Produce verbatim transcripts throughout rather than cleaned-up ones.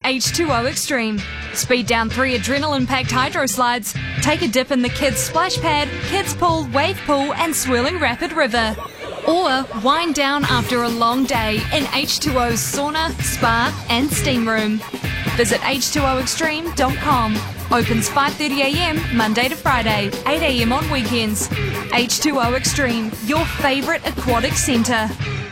H two O Extreme. Speed down three adrenaline-packed hydro slides, take a dip in the kids' splash pad, kids' pool, wave pool and swirling rapid river. Or wind down after a long day in H two O's sauna, spa and steam room. Visit H two O extreme dot com. Opens five thirty a m Monday to Friday, eight a m on weekends. H two O Extreme, your favourite aquatic centre.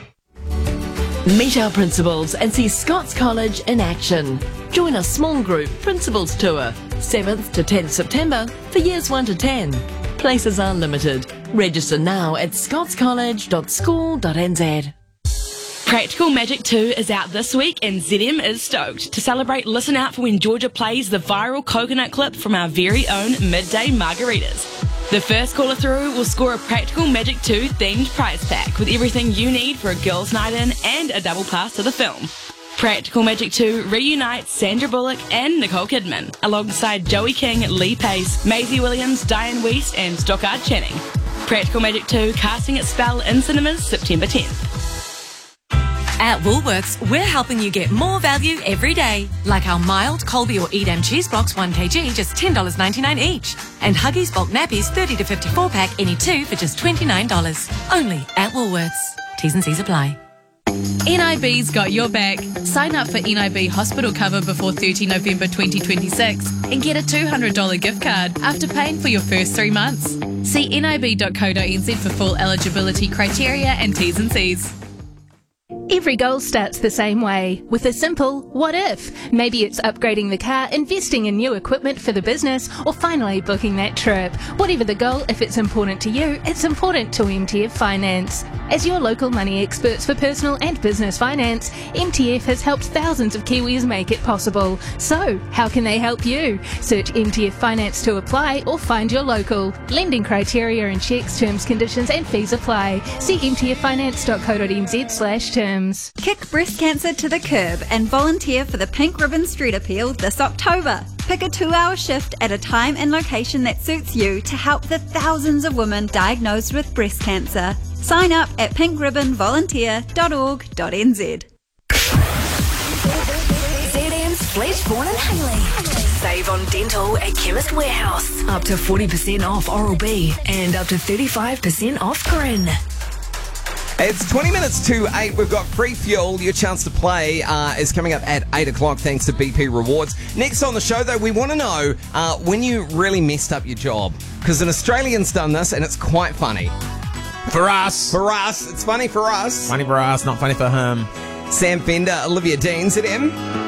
Meet our principals and see Scots College in action. Join our small group Principals Tour, seventh to tenth September for years one to ten. Places are limited. Register now at scots college dot school dot n z. Practical Magic two is out this week and Z M is stoked. To celebrate, listen out for when Georgia plays the viral coconut clip from our very own Midday Margaritas. The first caller through will score a Practical Magic two themed prize pack with everything you need for a girls' night in and a double pass to the film. Practical Magic two reunites Sandra Bullock and Nicole Kidman, alongside Joey King, Lee Pace, Maisie Williams, Diane West and Stockard Channing. Practical Magic two casting its spell in cinemas September tenth. At Woolworths, we're helping you get more value every day. Like our mild Colby or Edam cheese blocks one kilogram, just ten dollars ninety-nine each. And Huggies bulk nappies thirty to fifty-four pack, any two for just twenty-nine dollars. Only at Woolworths. T's and C's apply. N I B's got your back. Sign up for N I B hospital cover before thirtieth of November twenty twenty-six and get a two hundred dollars gift card after paying for your first three months. See N I B dot co dot n z for full eligibility criteria and T's and C's. Every goal starts the same way, with a simple what if. Maybe it's upgrading the car, investing in new equipment for the business, or finally booking that trip. Whatever the goal, if it's important to you, it's important to M T F Finance. As your local money experts for personal and business finance, M T F has helped thousands of Kiwis make it possible. So, how can they help you? Search M T F Finance to apply or find your local. Lending criteria and checks, terms, conditions and fees apply. See m t f finance dot co dot n z slash terms. Kick breast cancer to the curb and volunteer for the Pink Ribbon Street Appeal this October. Pick a two-hour shift at a time and location that suits you to help the thousands of women diagnosed with breast cancer. Sign up at pink ribbon volunteer dot org dot n z. Z M's Fleshborn and Haley. Save on dental at Chemist Warehouse. Up to forty percent off Oral-B and up to thirty-five percent off Grin. It's twenty minutes to eight. We've got free fuel. Your chance to play uh, is coming up at eight o'clock thanks to B P Rewards. Next on the show, though, we want to know uh, when you really messed up your job. Because an Australian's done this and it's quite funny. For us. For us. It's funny for us. Funny for us, not funny for him. Sam Fender, Olivia Dean, Z M.